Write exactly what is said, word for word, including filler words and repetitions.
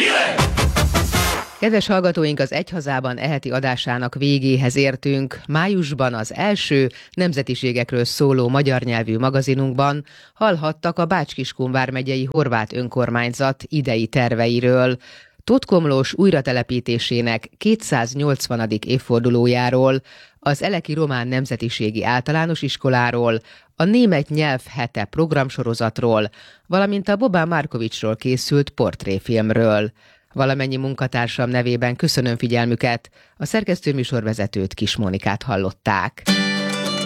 Kedves hallgatóink, az Egy hazában eheti adásának végéhez értünk. Májusban az első nemzetiségekről szóló magyar nyelvű magazinunkban hallhattak a Bács-Kiskun vármegyei horvát önkormányzat idei terveiről, Tóth Komlós újratelepítésének kétszáznyolcvanadik évfordulójáról, az Eleki Román Nemzetiségi Általános Iskoláról, a Német Nyelv Hete programsorozatról, valamint a Bobán Markovicsról készült portréfilmről. Valamennyi munkatársam nevében köszönöm figyelmüket, a szerkesztőműsorvezetőt, Kis Mónikát hallották.